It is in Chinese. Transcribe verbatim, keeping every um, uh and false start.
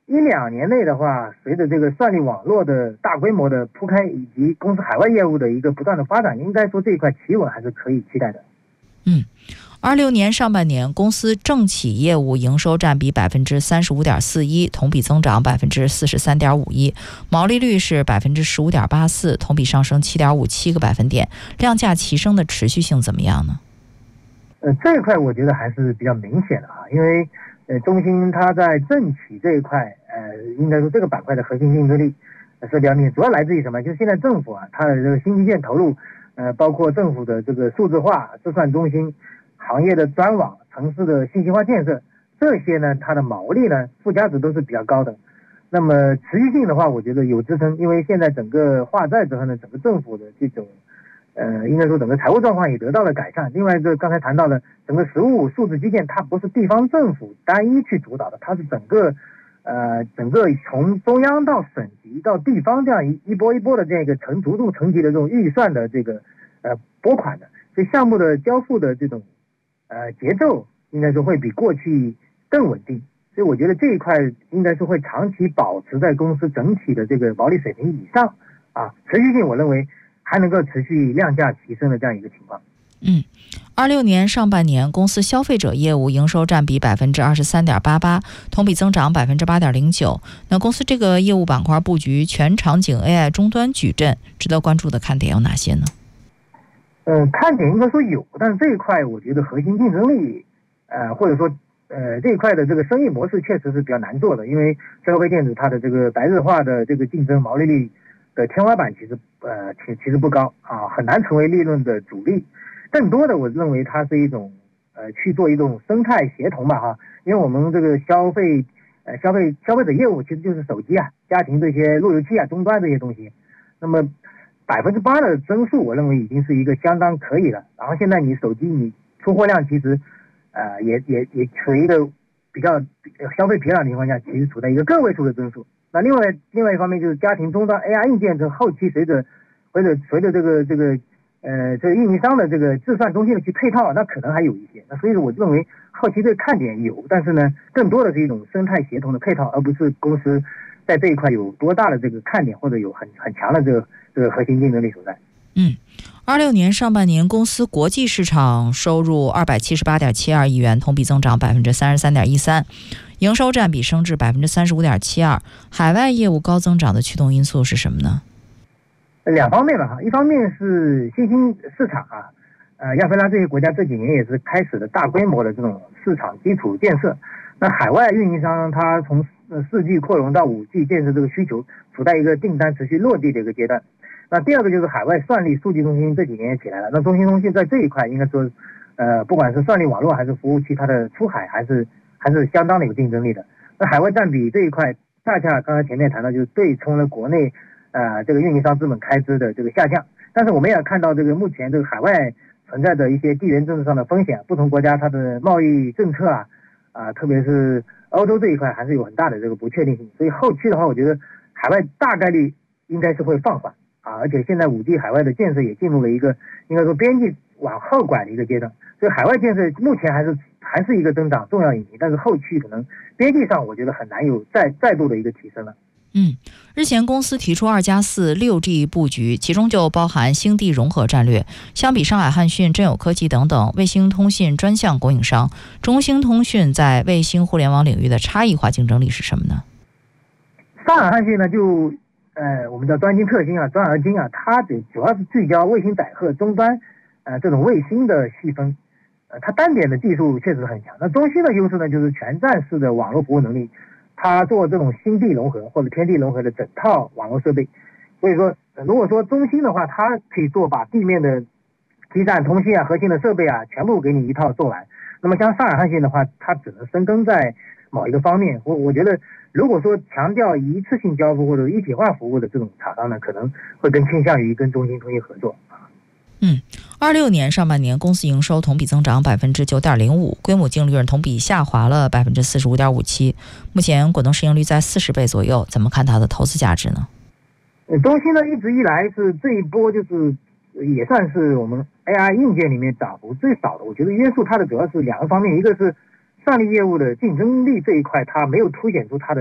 一两年内的话，随着这个算力网络的大规模的铺开，以及公司海外业务的一个不断的发展，应该说这一块企稳还是可以期待的。 嗯，二六年上半年，公司政企业务营收占比百分之三十五点四一，同比增长百分之四十三点五一，毛利率是百分之十五点八四，同比上升七点五七个百分点，量价齐升的持续性怎么样呢？ 呃，这一块我觉得还是比较明显的啊，因为呃，中兴它在政企这一块，呃，应该说这个板块的核心竞争力是比较明显，主要来自于什么？就是现在政府啊，它的这个新基建投入，呃，包括政府的这个数字化、智算中心、行业的专网、城市的信息化建设，这些呢，它的毛利呢，附加值都是比较高的。那么持续性的话，我觉得有支撑，因为现在整个化债之后呢，整个政府的这种。呃，应该说整个财务状况也得到了改善。另外，这刚才谈到的整个实物数字基建，它不是地方政府单一去主导的，它是整个呃整个从中央到省级到地方这样一一波一波的这样一个层逐步层级的这种预算的这个呃拨款的，所以项目的交付的这种呃节奏应该说会比过去更稳定。所以我觉得这一块应该是会长期保持在公司整体的这个毛利水平以上啊，持续性我认为。还能够持续量价齐升的这样一个情况。 嗯，二六年上半年，公司消费者业务营收占比百分之二十三点八八，同比增长百分之八点零九。那公司这个业务板块布局全场景 A I 终端矩阵，值得关注的看点有哪些呢？ 嗯，看点应该说有，但是这一块我觉得核心竞争力，呃，或者说呃这一块的这个生意模式确实是比较难做的，因为消费电子它的这个白热化的这个竞争毛利率的天花板其实呃其其实不高啊，很难成为利润的主力。更多的我认为它是一种呃去做一种生态协同吧哈，因为我们这个消费呃消费消费者业务其实就是手机啊、家庭这些路由器啊、终端这些东西。那么百分之八的增速，我认为已经是一个相当可以了。然后现在你手机你出货量其实呃也也也处于一个比较消费疲劳的情况下，其实处在一个个位数的增速。那另外另外一方面就是家庭终端 A I 硬件，这后期随着随着随着这个这个呃这个运营商的这个智算中心的去配套，那可能还有一些。那所以说我认为后期这个看点有，但是呢，更多的是一种生态协同的配套，而不是公司在这一块有多大的这个看点或者有很很强的这个这个核心竞争力所在。 嗯。二六年上半年，公司国际市场收入二百七十八点七二亿元，同比增长百分之三十三点一三，营收占比升至百分之三十五点七二。海外业务高增长的驱动因素是什么呢？ 两方面了哈，一方面是新兴市场啊，呃，亚非拉这些国家这几年也是开始了大规模的这种市场基础建设。那海外运营商它从四 G 扩容到五 G 建设这个需求，处在一个订单持续落地的一个阶段。那第二个就是海外算力数据中心这几年也起来了，那中兴通讯在这一块应该说，呃，不管是算力网络还是服务器，它的出海还是还是相当的有竞争力的。那海外占比这一块，恰恰刚才前面谈到，就是对冲了国内呃这个运营商资本开支的这个下降。但是我们也看到这个目前这个海外存在的一些地缘政治上的风险，不同国家它的贸易政策啊啊、呃，特别是欧洲这一块还是有很大的这个不确定性。所以后期的话，我觉得海外大概率应该是会放缓。啊，而且现在五 G 海外的建设也进入了一个应该说边际往后拐的一个阶段，所以海外建设目前还是还是一个增长重要引擎，但是后期可能边际上我觉得很难有再再度的一个提升了。 嗯，日前公司提出二加四六 G 布局，其中就包含星地融合战略。相比上海汉讯、真有科技等等卫星通信专项供应商，中兴通讯在卫星互联网领域的差异化竞争力是什么呢？ 上海汉讯呢就。呃，我们叫专精特精啊，专而精啊，它主主要是聚焦卫星载荷终端，呃，这种卫星的细分，呃，它单点的技术确实很强。那中兴的优势呢，就是全站式的网络服务能力，它做这种星地融合或者天地融合的整套网络设备。所以说，呃、如果说中兴的话，它可以做把地面的基站通信啊、核心的设备啊，全部给你一套做完。那么像上海汉讯的话，它只能深耕在某一个方面。我我觉得。如果说强调一次性交付或者一体化服务的这种厂商呢，可能会更倾向于跟中兴通讯合作。 嗯，二六年上半年公司营收同比增长百分之九点零五，规模净利润同比下滑了百分之四十五点五七。目前股东市盈率在四十倍左右，怎么看它的投资价值呢？ 中兴呢一直以来是这一波就是也算是我们 A I 硬件里面涨幅最少的。我觉得约束它的主要是两个方面，一个是算力业务的竞争力这一块，它没有凸显出它的